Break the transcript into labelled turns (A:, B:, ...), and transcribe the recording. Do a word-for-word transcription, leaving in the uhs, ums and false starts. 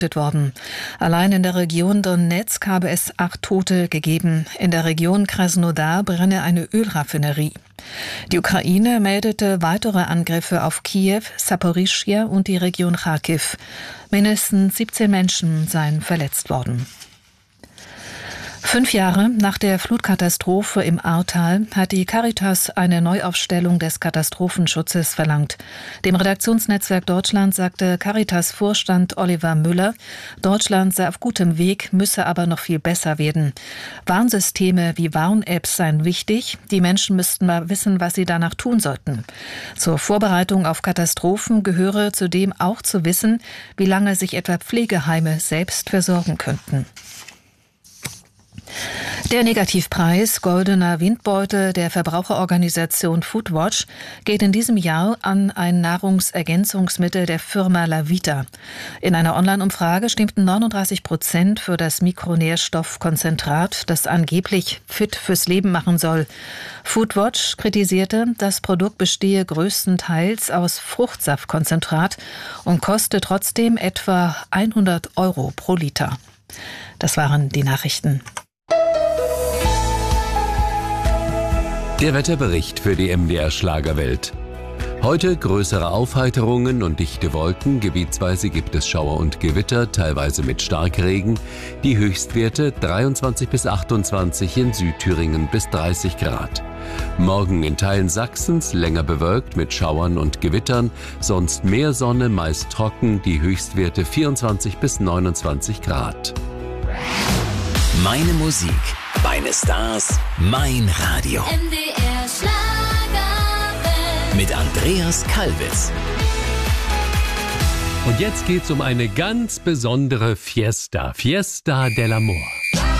A: worden. Allein in der Region Donezk habe es acht Tote gegeben. In der Region Krasnodar brenne eine Ölraffinerie. Die Ukraine meldete weitere Angriffe auf Kiew, Saporischschja und die Region Charkiw. Mindestens siebzehn Menschen seien verletzt worden. Fünf Jahre nach der Flutkatastrophe im Ahrtal hat die Caritas eine Neuaufstellung des Katastrophenschutzes verlangt. Dem Redaktionsnetzwerk Deutschland sagte Caritas-Vorstand Oliver Müller, Deutschland sei auf gutem Weg, müsse aber noch viel besser werden. Warnsysteme wie Warn-Apps seien wichtig. Die Menschen müssten mal wissen, was sie danach tun sollten. Zur Vorbereitung auf Katastrophen gehöre zudem auch zu wissen, wie lange sich etwa Pflegeheime selbst versorgen könnten. Der Negativpreis Goldener Windbeutel der Verbraucherorganisation Foodwatch geht in diesem Jahr an ein Nahrungsergänzungsmittel der Firma Lavita. In einer Online-Umfrage stimmten neununddreißig Prozent für das Mikronährstoffkonzentrat, das angeblich fit fürs Leben machen soll. Foodwatch kritisierte, das Produkt bestehe größtenteils aus Fruchtsaftkonzentrat und koste trotzdem etwa hundert Euro pro Liter. Das waren die Nachrichten.
B: Der Wetterbericht für die M D R Schlagerwelt. Heute größere Aufheiterungen und dichte Wolken. Gebietsweise gibt es Schauer und Gewitter, teilweise mit Starkregen. Die Höchstwerte dreiundzwanzig bis achtundzwanzig, in Südthüringen bis dreißig Grad. Morgen in Teilen Sachsens länger bewölkt mit Schauern und Gewittern, sonst mehr Sonne, meist trocken, die Höchstwerte vierundzwanzig bis neunundzwanzig Grad.
C: Meine Musik, meine Stars, mein Radio.
D: M D R Schlagerwelt.
C: Mit Andreas Kalbitz.
B: Und jetzt geht's um eine ganz besondere Fiesta, Fiesta del Amor.